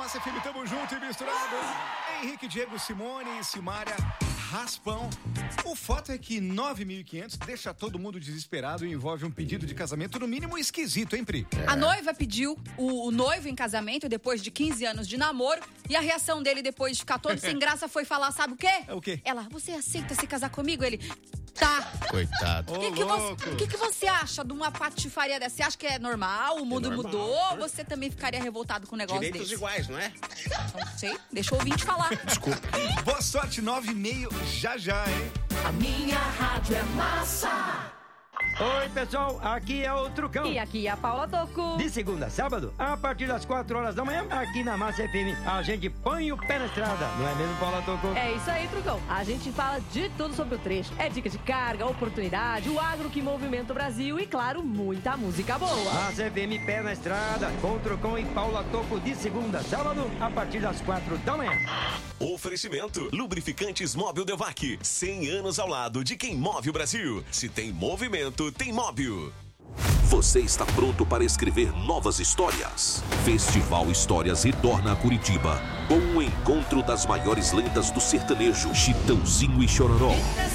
Massa FM, tamo junto e misturado. Henrique, Diego, Simone, Simária, Raspão. O fato é que 9.500 deixa todo mundo desesperado e envolve um pedido de casamento no mínimo esquisito, hein, Pri? A noiva pediu o noivo em casamento depois de 15 anos de namoro e a reação dele depois de ficar todo sem graça foi falar, sabe o quê? É o quê? Ela, você aceita se casar comigo? Ele, tá. Coitado. O que você acha de uma patifaria dessa? Você acha que é normal? O mundo mudou? Ou você também ficaria revoltado com um negócio Direitos desse? iguais, não é? Não sei, deixa o ouvinte falar. Desculpa. Boa sorte, 9h30, já, hein? A minha rádio é massa. Oi, pessoal, aqui é o Trucão. E aqui é a Paula Toco. De segunda a sábado, a partir das 4 horas da manhã, aqui na Massa FM, a gente põe o pé na estrada, não é mesmo, Paula Toco? É isso aí, Trucão. A gente fala de tudo sobre o trecho. É dica de carga, oportunidade, o agro que movimenta o Brasil e, claro, muita música boa. Massa FM, pé na estrada, com o Trucão e Paula Toco de segunda a sábado, a partir das 4 da manhã. Oferecimento: Lubrificantes Móbil Devac. 100 anos ao lado de quem move o Brasil. Se tem movimento, tem móvel. Você está pronto para escrever novas histórias? Festival Histórias retorna a Curitiba com o encontro das maiores lendas do sertanejo, Chitãozinho e Chororó.